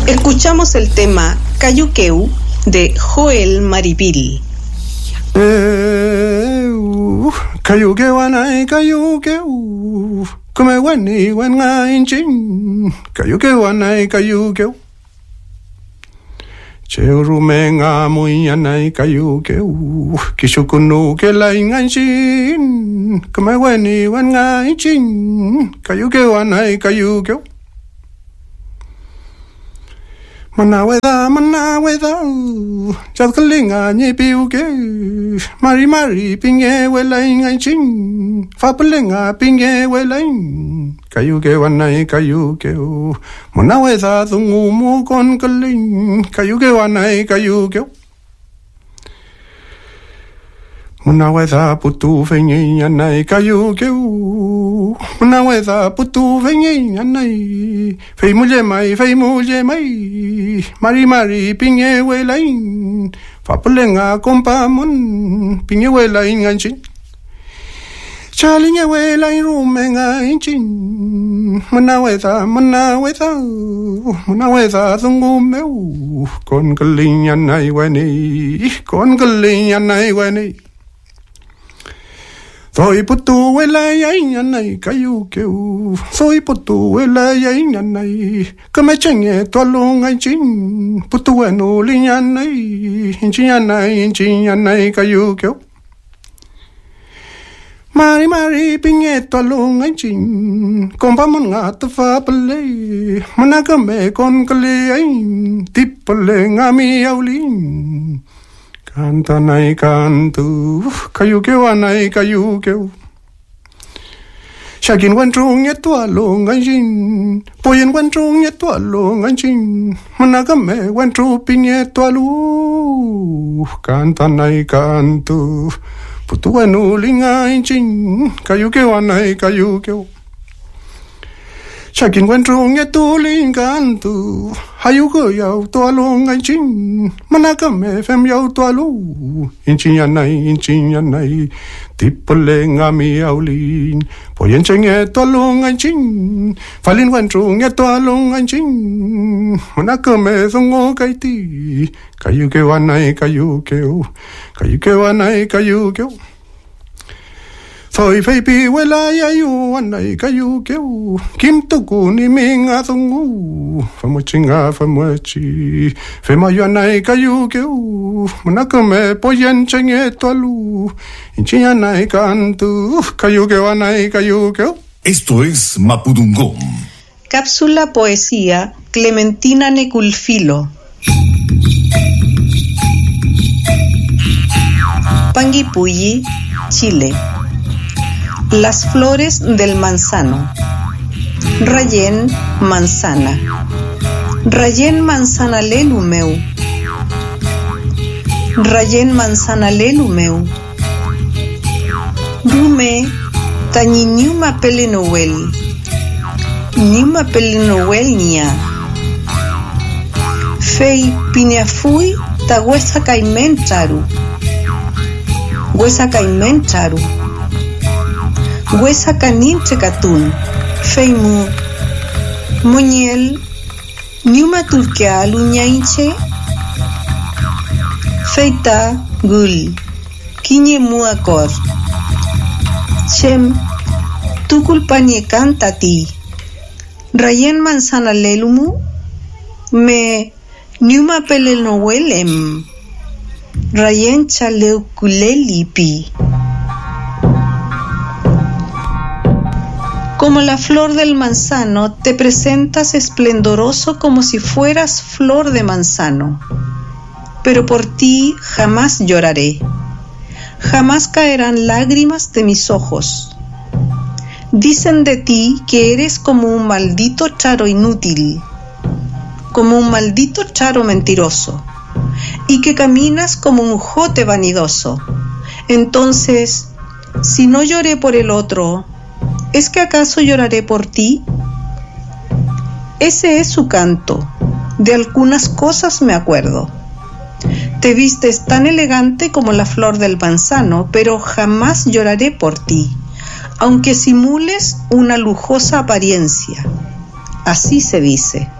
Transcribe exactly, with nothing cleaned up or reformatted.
Escuchamos el tema Cayuqueu de Joel Maripil. Cayuqueu anay cayuqueu, come wani wana inchin. Cayuqueu anay cayuqueu. Cheurumenga muy anay cayuqueu, kishukunu que la inganchin. Come wani wana inchin. Cayuqueu anay cayuqueu. Manaweda, manaweda, jatkalinga ni piuke, mari mari pinge welaing anchin, fapelinga pinge welaing, kayuke wanai kayuke, manaweda tungumu kon kaling, kayuke wanai kayuke. Manaweda putu vengi anai kayuke, manaweda putu vengi anai, fei muje mai, fei muje mai, mari mari pinge welain, fapelenga kompamun, pinge welain anchin, chalinge welain rumenga inchin, manaweda, manaweda, manaweda tungumeu, kon kaling anai weni, kon kaling anai weni. Soy putu wela yanay kayuqueu, soy putu wela yanay, kame chenye tualong ay chin, putu wenu linyanay, inchinyanay, inchinyanay kayuqueu. Mari mari pinye tualong ay chin, kompamon nga tafa pale, managame kon kale ay, tipale nga miyaulin. Canta nay cantu, cayuqueu anay cayuqueu. Shakin wantrung yetualong anjin, poyen wantrung yetualong anjin, managame wantru pinyetualu. Canta nay cantu, putu wenu linga anjin, cayuqueu anay cayuqueu. Shakin wantrung yetuling cantu, hayugo yau tualong anjin, managame fem yau tualu. Inchin yanay, inchin yanay, tipole ngami aulin, poyen chenge tualong anjin, falin wantrung yetualong anjin, managame songo kaiti, cayuqueu anay cayuqueu, cayuqueu anay cayuqueu. Soy feipi wela yayu anay cayuqueu, kim tuku ni minga tungu, famuchinga famuchi, femayo anay cayuqueu, manakame poyen chenge tualu, inchin anay cantu, cayuqueu anay cayuqueu. Esto es Mapudungún. Cápsula Poesía Clementina Neculfilo. Panguipulli, Chile. Las flores del manzano. Rayén manzana. Rayén manzana lelumeu. Rayén manzana lelumeu. Rume tañi niuma pelenowel. Niuma pelenowel nia. Fei piñafui ta huesa caimen charu. Huesa caimen charu. Huesa canin checatún, feimu, moñel, niuma turquea luñainche, feita gul, quiñe muacor, chem, tu culpañe canta ti, rayen manzana lelumu, me, niuma pelenohuelem, rayen chaleuculelipi. Como la flor del manzano, te presentas esplendoroso como si fueras flor de manzano. Pero por ti jamás lloraré, jamás caerán lágrimas de mis ojos. Dicen de ti que eres como un maldito charo inútil, como un maldito charo mentiroso, y que caminas como un jote vanidoso. Entonces, si no lloré por el otro, ¿es que acaso lloraré por ti? Ese es su canto. De algunas cosas me acuerdo. Te vistes tan elegante como la flor del manzano, pero jamás lloraré por ti, aunque simules una lujosa apariencia. Así se dice.